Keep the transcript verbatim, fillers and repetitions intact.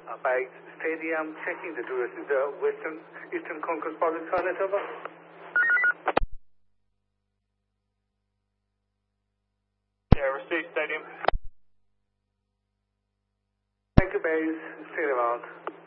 uh, by Stadium, checking the tourist in the Western Eastern Concourse public toilet. Over. Yeah, receive Stadium. Thank you, base. Stay around.